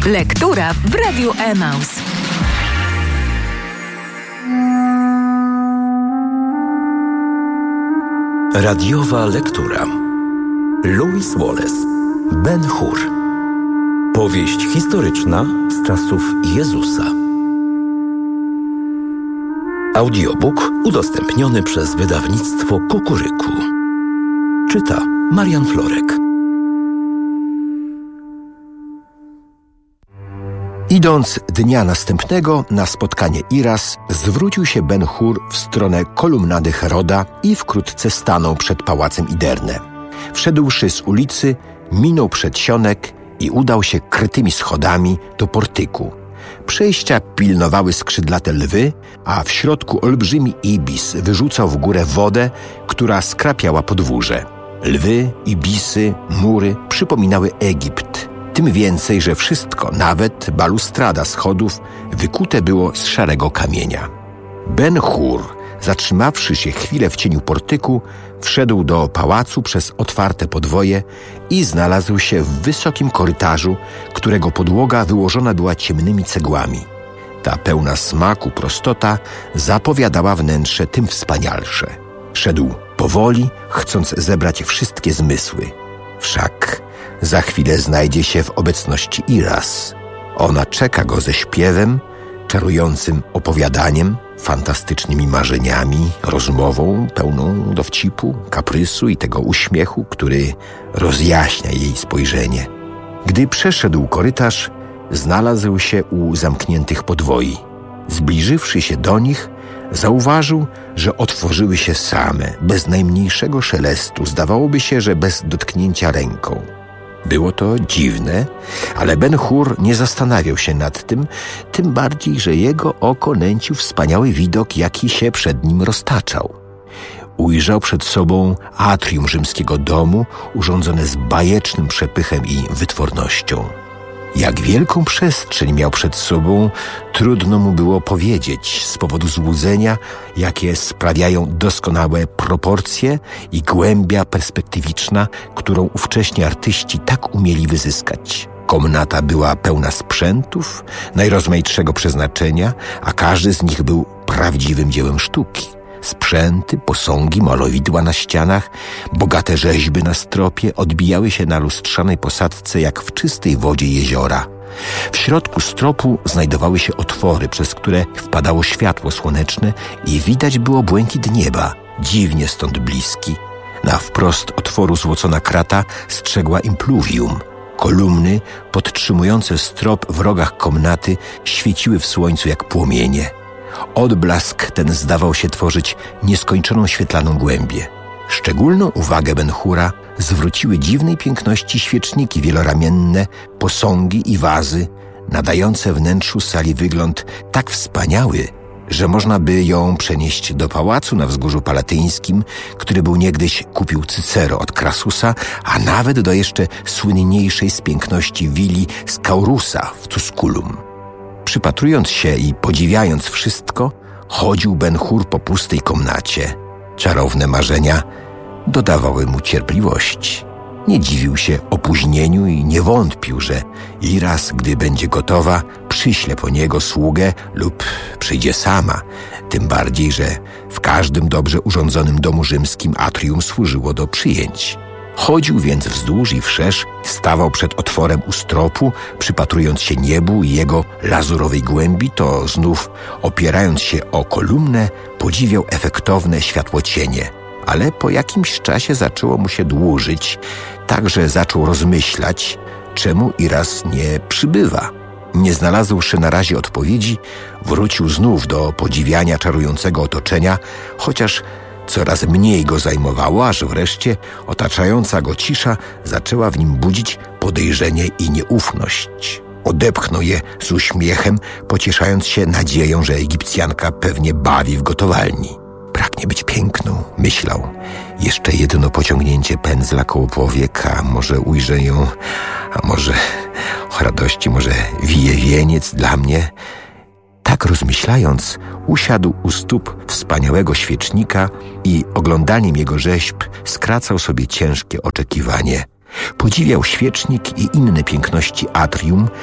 Lektura w Radiu Emaus. Radiowa lektura. Lewis Wallace. Ben-Hur. Powieść historyczna z czasów Jezusa. Audiobook udostępniony przez wydawnictwo Kukuryku. Czyta Marian Florek. Idąc dnia następnego na spotkanie Iras, zwrócił się Ben-Hur w stronę kolumnady Heroda i wkrótce stanął przed pałacem Iderne. Wszedłszy z ulicy, minął przedsionek i udał się krytymi schodami do portyku. Przejścia pilnowały skrzydlate lwy, a w środku olbrzymi ibis wyrzucał w górę wodę, która skrapiała podwórze. Lwy, ibisy, mury przypominały Egipt. Tym więcej, że wszystko, nawet balustrada schodów, wykute było z szarego kamienia. Ben-Hur, zatrzymawszy się chwilę w cieniu portyku, wszedł do pałacu przez otwarte podwoje i znalazł się w wysokim korytarzu, którego podłoga wyłożona była ciemnymi cegłami. Ta pełna smaku prostota zapowiadała wnętrze tym wspanialsze. Szedł powoli, chcąc zebrać wszystkie zmysły. Wszak za chwilę znajdzie się w obecności Iras. Ona czeka go ze śpiewem, czarującym opowiadaniem, fantastycznymi marzeniami, rozmową pełną dowcipu, kaprysu i tego uśmiechu, który rozjaśnia jej spojrzenie. Gdy przeszedł korytarz, znalazł się u zamkniętych podwoi. Zbliżywszy się do nich, zauważył, że otworzyły się same, bez najmniejszego szelestu, zdawałoby się, że bez dotknięcia ręką. Było to dziwne, ale Ben-Hur nie zastanawiał się nad tym bardziej, że jego oko nęcił wspaniały widok, jaki się przed nim roztaczał. Ujrzał przed sobą atrium rzymskiego domu, urządzone z bajecznym przepychem i wytwornością. Jak wielką przestrzeń miał przed sobą, trudno mu było powiedzieć z powodu złudzenia, jakie sprawiają doskonałe proporcje i głębia perspektywiczna, którą ówcześni artyści tak umieli wyzyskać. Komnata była pełna sprzętów najrozmaitszego przeznaczenia, a każdy z nich był prawdziwym dziełem sztuki. Sprzęty, posągi, malowidła na ścianach, bogate rzeźby na stropie odbijały się na lustrzanej posadzce jak w czystej wodzie jeziora. W środku stropu znajdowały się otwory, przez które wpadało światło słoneczne i widać było błękit nieba, dziwnie stąd bliski. Na wprost otworu złocona krata strzegła impluvium. Kolumny podtrzymujące strop w rogach komnaty świeciły w słońcu jak płomienie. Odblask ten zdawał się tworzyć nieskończoną świetlaną głębię. Szczególną uwagę Ben-Hura zwróciły dziwnej piękności świeczniki wieloramienne, posągi i wazy, nadające wnętrzu sali wygląd tak wspaniały, że można by ją przenieść do pałacu na wzgórzu palatyńskim, który był niegdyś kupił Cycero od Crassusa, a nawet do jeszcze słynniejszej z piękności willi Scaurusa w Tusculum. Przypatrując się i podziwiając wszystko, chodził Ben-Hur po pustej komnacie. Czarowne marzenia dodawały mu cierpliwości. Nie dziwił się opóźnieniu i nie wątpił, że Iras, gdy będzie gotowa, przyśle po niego sługę lub przyjdzie sama. Tym bardziej, że w każdym dobrze urządzonym domu rzymskim atrium służyło do przyjęć. Chodził więc wzdłuż i wszerz, stawał przed otworem u stropu, przypatrując się niebu i jego lazurowej głębi, to znów, opierając się o kolumnę, podziwiał efektowne światłocienie. Ale po jakimś czasie zaczęło mu się dłużyć, tak że zaczął rozmyślać, czemu Iras nie przybywa. Nie znalazłszy na razie odpowiedzi, wrócił znów do podziwiania czarującego otoczenia, chociaż coraz mniej go zajmowało, aż wreszcie otaczająca go cisza zaczęła w nim budzić podejrzenie i nieufność. Odepchnął je z uśmiechem, pocieszając się nadzieją, że Egipcjanka pewnie bawi w gotowalni. Pragnie być piękną, myślał. Jeszcze jedno pociągnięcie pędzla koło powieka, może ujrzę ją, a może o radości, może wije wieniec dla mnie. Tak rozmyślając, usiadł u stóp wspaniałego świecznika i oglądaniem jego rzeźb skracał sobie ciężkie oczekiwanie. Podziwiał świecznik i inne piękności atrium,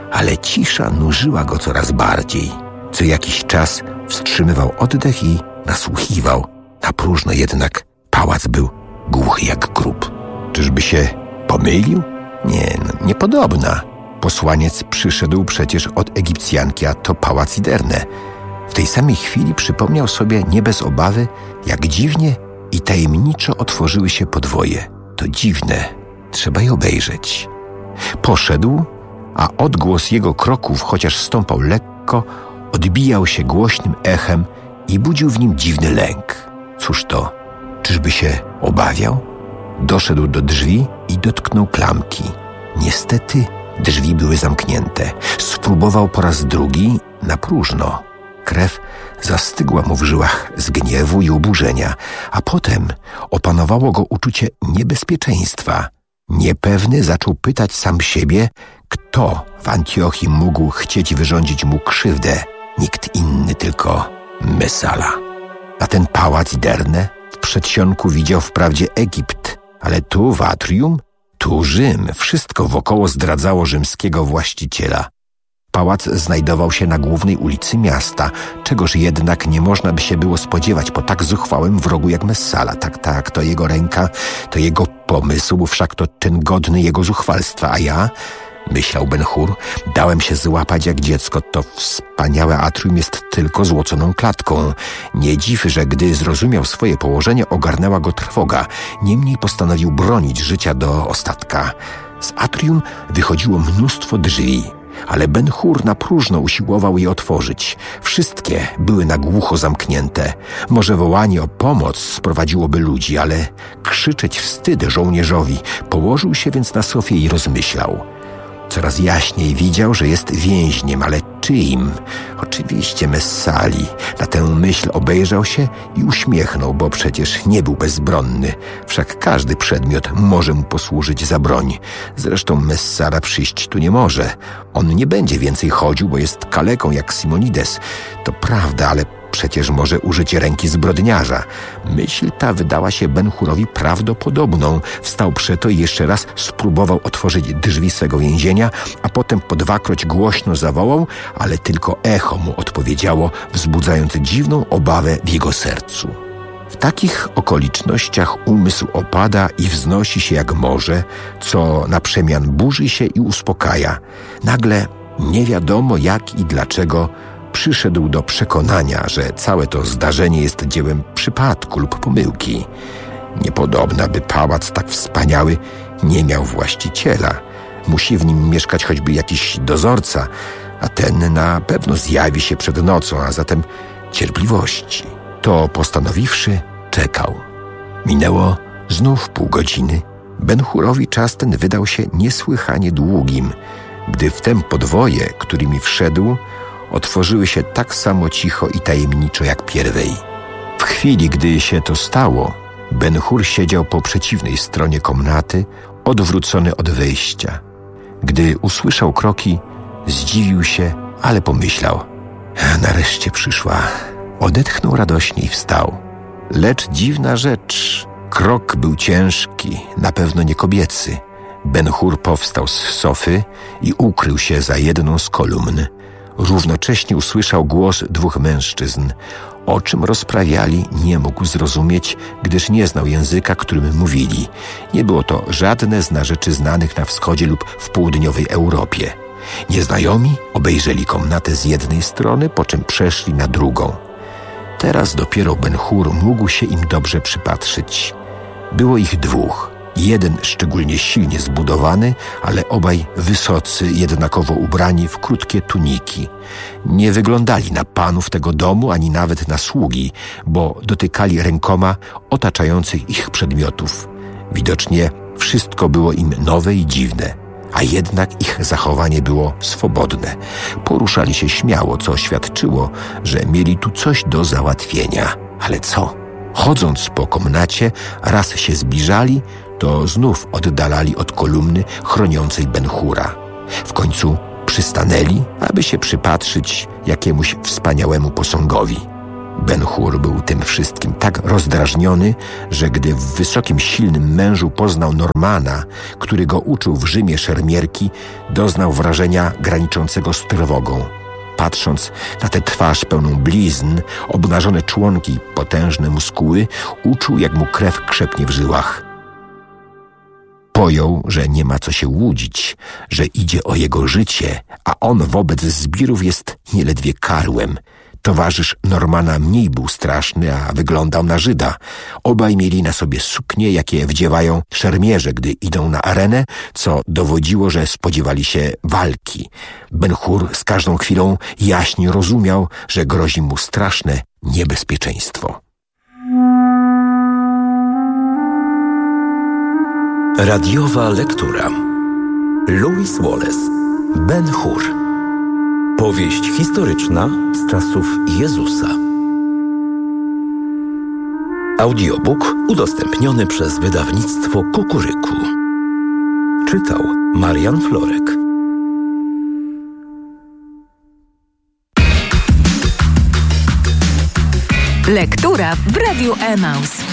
ale cisza nużyła go coraz bardziej. Co jakiś czas wstrzymywał oddech i nasłuchiwał. Na próżno jednak pałac był głuchy jak grób. Czyżby się pomylił? Nie, niepodobna. Posłaniec przyszedł przecież od Egipcjanki, a to pałac Iderne. W tej samej chwili przypomniał sobie nie bez obawy, jak dziwnie i tajemniczo otworzyły się podwoje. To dziwne, trzeba je obejrzeć. Poszedł, a odgłos jego kroków, chociaż stąpał lekko, odbijał się głośnym echem i budził w nim dziwny lęk. Cóż to? Czyżby się obawiał? Doszedł do drzwi i dotknął klamki. Niestety drzwi były zamknięte. Spróbował po raz drugi, na próżno. Krew zastygła mu w żyłach z gniewu i oburzenia, a potem opanowało go uczucie niebezpieczeństwa. Niepewny zaczął pytać sam siebie, kto w Antiochii mógł chcieć wyrządzić mu krzywdę. Nikt inny, tylko Messala. A ten pałac Iderne w przedsionku widział wprawdzie Egipt, ale tu w atrium, tu Rzym. Wszystko wokoło zdradzało rzymskiego właściciela. Pałac znajdował się na głównej ulicy miasta, czegoż jednak nie można by się było spodziewać po tak zuchwałym wrogu jak Messala. Tak, to jego ręka, to jego pomysł, wszak to czyn godny jego zuchwalstwa, a ja, myślał Ben-Hur, dałem się złapać jak dziecko. To wspaniałe atrium jest tylko złoconą klatką. Nie dziw, że gdy zrozumiał swoje położenie, ogarnęła go trwoga. Niemniej postanowił bronić życia do ostatka. Z atrium wychodziło mnóstwo drzwi, ale Ben-Hur na próżno usiłował je otworzyć. Wszystkie były na głucho zamknięte. Może wołanie o pomoc sprowadziłoby ludzi, ale krzyczeć wstyd żołnierzowi. Położył się więc na sofie i rozmyślał. Coraz jaśniej widział, że jest więźniem, ale czyim? Oczywiście Messali. Na tę myśl obejrzał się i uśmiechnął, bo przecież nie był bezbronny. Wszak każdy przedmiot może mu posłużyć za broń. Zresztą Messala przyjść tu nie może. On nie będzie więcej chodził, bo jest kaleką jak Simonides. To prawda, ale przecież może użyć ręki zbrodniarza. Myśl ta wydała się Ben-Hurowi prawdopodobną. Wstał przeto i jeszcze raz spróbował otworzyć drzwi swego więzienia, a potem po dwakroć głośno zawołał, ale tylko echo mu odpowiedziało, wzbudzając dziwną obawę w jego sercu. W takich okolicznościach umysł opada i wznosi się jak morze, co na przemian burzy się i uspokaja. Nagle, nie wiadomo jak i dlaczego, przyszedł do przekonania, że całe to zdarzenie jest dziełem przypadku lub pomyłki. Niepodobna, by pałac tak wspaniały nie miał właściciela. Musi w nim mieszkać choćby jakiś dozorca, a ten na pewno zjawi się przed nocą, a zatem cierpliwości. To postanowiwszy, czekał. Minęło znów pół godziny. Ben-Hurowi czas ten wydał się niesłychanie długim, gdy wtem podwoje, którymi wszedł, otworzyły się tak samo cicho i tajemniczo jak pierwej. W chwili, gdy się to stało, Ben-Hur siedział po przeciwnej stronie komnaty, odwrócony od wejścia. Gdy usłyszał kroki, zdziwił się, ale pomyślał: nareszcie przyszła. Odetchnął radośnie i wstał. Lecz dziwna rzecz, krok był ciężki, na pewno nie kobiecy. Ben-Hur powstał z sofy i ukrył się za jedną z kolumn. Równocześnie usłyszał głos dwóch mężczyzn. O czym rozprawiali, nie mógł zrozumieć, gdyż nie znał języka, którym mówili. Nie było to żadne z narzeczy znanych na wschodzie lub w południowej Europie. Nieznajomi obejrzeli komnatę z jednej strony, po czym przeszli na drugą. Teraz dopiero Ben-Hur mógł się im dobrze przypatrzyć. Było ich dwóch. Jeden szczególnie silnie zbudowany, ale obaj wysocy, jednakowo ubrani w krótkie tuniki. Nie wyglądali na panów tego domu, ani nawet na sługi, bo dotykali rękoma otaczających ich przedmiotów. Widocznie wszystko było im nowe i dziwne, a jednak ich zachowanie było swobodne. Poruszali się śmiało, co świadczyło, że mieli tu coś do załatwienia. Ale co? Chodząc po komnacie, raz się zbliżali, to znów oddalali od kolumny chroniącej Ben-Hura. W końcu przystanęli, aby się przypatrzyć jakiemuś wspaniałemu posągowi. Ben-Hur był tym wszystkim tak rozdrażniony, że gdy w wysokim, silnym mężu poznał Normana, który go uczył w Rzymie szermierki, doznał wrażenia graniczącego z trwogą. Patrząc na tę twarz pełną blizn, obnażone członki i potężne muskuły, uczuł, jak mu krew krzepnie w żyłach. Pojął, że nie ma co się łudzić, że idzie o jego życie, a on wobec zbirów jest nieledwie karłem. Towarzysz Normana mniej był straszny, a wyglądał na Żyda. Obaj mieli na sobie suknie, jakie wdziewają szermierze, gdy idą na arenę, co dowodziło, że spodziewali się walki. Ben-Hur z każdą chwilą jaśnie rozumiał, że grozi mu straszne niebezpieczeństwo. Radiowa lektura. Lewis Wallace. Ben-Hur. Powieść historyczna z czasów Jezusa. Audiobook udostępniony przez wydawnictwo Kukuryku. Czytał Marian Florek. Lektura w Radiu Emaus.